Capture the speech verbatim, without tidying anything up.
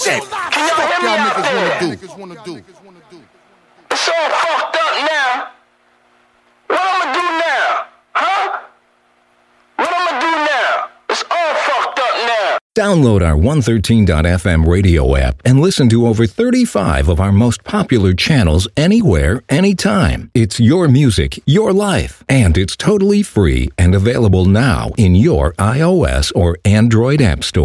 shit. Can y'all hear me out there? It's all fucked up now. What I'ma do now? Huh? What I'ma do now? It's all fucked up now. Download our one thirteen dot f m radio app and listen to over thirty-five of our most popular channels anywhere, anytime. It's your music, your life, and it's totally free and available now in your iOS or Android app store.